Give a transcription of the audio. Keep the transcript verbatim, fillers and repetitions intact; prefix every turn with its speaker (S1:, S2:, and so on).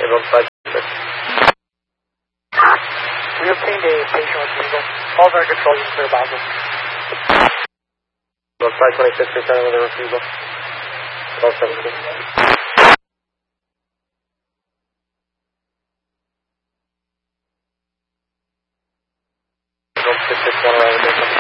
S1: on five six.
S2: We obtained a patient refusal. All our control units are about them.
S1: On five twenty-six, returning with a refusal. twelve seventeen. six six one around the